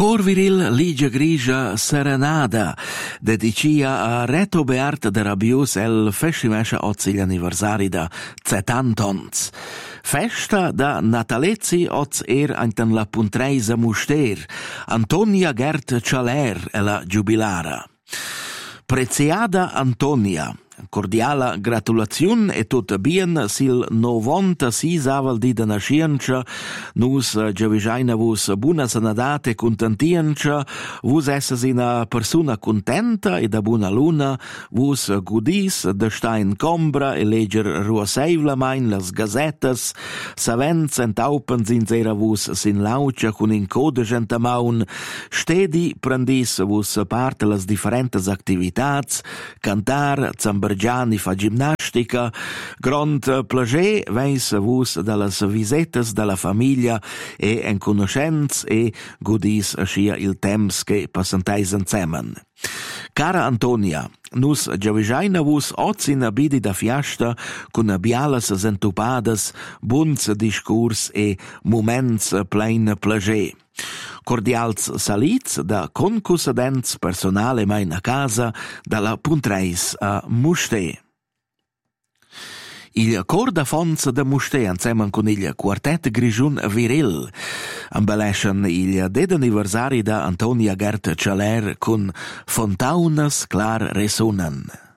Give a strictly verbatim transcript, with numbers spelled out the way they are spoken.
Cor viril ligia grigia serenada, dedicia a Reto Beat de Rabius el festimescha ozil anniversari da Zetantons. Festa da natalezi oz er anten la puntreisa muster, Antonia Gert Cialer e la giubilara. Preziada Antonia, cordiala gratulaziun e tut bien sil novantasei aval di da nascienza, nus giavisaina vus buna sanadate contentienza, vus esses ina persona contenta e da buna luna, vus gudis de sta in combra e leger ruaseivla main las gazetas, savens entaupens in zera vus sin laucia cun in code gentamaun, stedi prendis vus parte las differentes activitats, cantar, zamber Gianni fa ginnastica, grand plager veis vus dallas visitas dalla famiglia e en conoscenz e gudis ascia il temps che passanteis ensemen. Cara Antonia, nus giavisaina vus oz in abidi da fiasta cun bialas entupadas, buns discurs e moments plein plager. Cordials salits da concussadents personale mai a casa dalla puntreis a Musté. Il cor da fons de Musté insieme con il quartet grigiun viril ambelescen il ded anniversari da Antonia Gert Cialer con Fontaunas clar resunan.